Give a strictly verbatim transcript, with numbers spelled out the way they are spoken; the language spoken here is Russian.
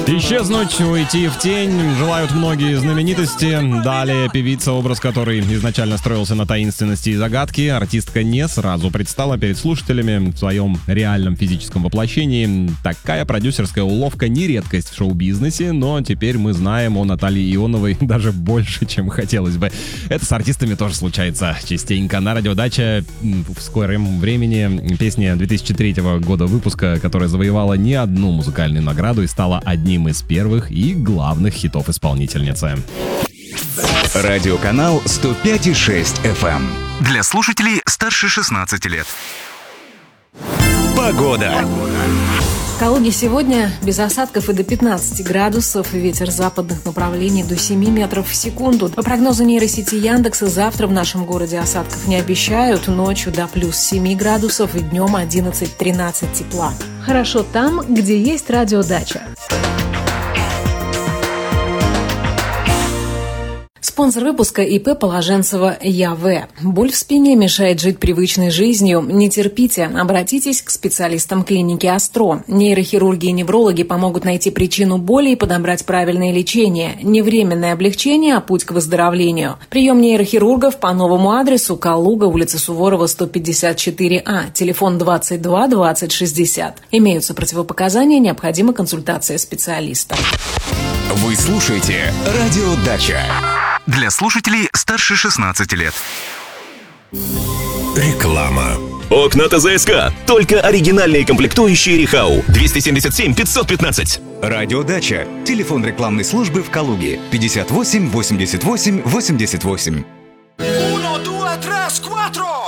Исчезнуть, уйти в тень желают многие знаменитости. Далее певица, образ которой изначально строился на таинственности и загадке. Артистка не сразу предстала перед слушателями в своем реальном физическом воплощении. Такая продюсерская уловка не редкость в шоу-бизнесе, но теперь мы знаем о Наталье Ионовой даже больше, чем хотелось бы. Это с артистами тоже случается частенько. На радиодаче в скором времени песня две тысячи третьего года выпуска, которая завоевала не одну музыкальную награду и стала одним из первых и главных хитов исполнительницы. Радиоканал сто пять и шесть эф эм. Для слушателей старше шестнадцати лет. Погода. В Калуге сегодня без осадков и до пятнадцати градусов, ветер западных направлений до семи метров в секунду. По прогнозу нейросети Яндекса, завтра в нашем городе осадков не обещают, ночью до плюс семи градусов и днем одиннадцать-тринадцать тепла. Хорошо там, где есть радиодача. Спонсор выпуска ИП Положенцева ЯВ. Боль в спине мешает жить привычной жизнью. Не терпите, обратитесь к специалистам клиники Астро. Нейрохирурги и неврологи помогут найти причину боли и подобрать правильное лечение. Не временное облегчение, а путь к выздоровлению. Прием нейрохирургов по новому адресу: Калуга, улица Суворова, сто пятьдесят четыре А, телефон двадцать два двадцать шестьдесят. Имеются противопоказания, необходима консультация специалиста. Вы слушаете «Радио Дача». Для слушателей старше шестнадцати лет. Реклама. Окна ТЗСК. Только оригинальные комплектующие Рихау. двести семьдесят семь пятьсот пятнадцать. Радио Дача. Телефон рекламной службы в Калуге. пятьдесят восемь восемьдесят восемь восемьдесят восемь. Uno, due, tre, quattro.